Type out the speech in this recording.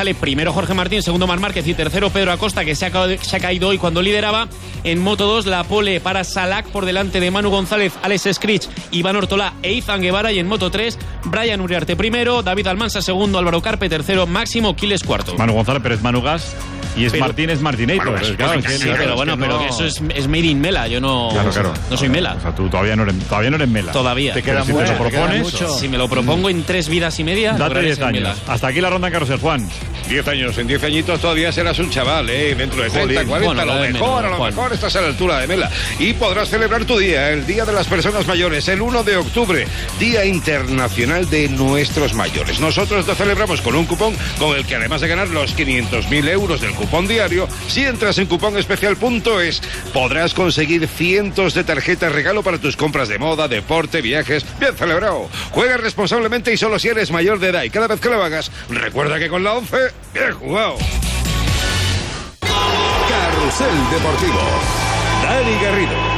Sale primero Jorge Martín, segundo Marc Márquez y tercero Pedro Acosta, que se ha caído hoy cuando lideraba. En Moto 2, la pole para Salak por delante de Manu González, Alex Escrich, Iván Ortolá e Izan Guevara. Y en Moto 3, Brian Uriarte primero, David Almansa segundo, Álvaro Carpe tercero, Máximo Quiles cuarto. Manu González, Pérez Manu Gas. Y es Martínez Martinator. Claro, sí, pero bueno, pero que eso es made in Mela. Yo no, no soy Mela. O sea, tú todavía no eres Mela. Todavía. Te queda mucho, si te lo propones. Si me lo propongo en 3 vidas y media, date 10 años. Mela. Hasta aquí la ronda en Carrusel, Juan. 10 años, en 10 añitos todavía serás un chaval, Dentro de 30, 40, bueno, a lo mejor estás a la altura de Mela. Y podrás celebrar tu día, el Día de las Personas Mayores, el 1 de octubre, Día Internacional de Nuestros Mayores. Nosotros lo celebramos con un cupón con el que, además de ganar los 500.000 euros del cupón diario, si entras en cuponespecial.es, podrás conseguir cientos de tarjetas regalo para tus compras de moda, deporte, viajes. Bien celebrado. Juega responsablemente y solo si eres mayor de edad. Y cada vez que lo hagas, recuerda que con la 11, bien jugado. Carrusel Deportivo. Dani Garrido.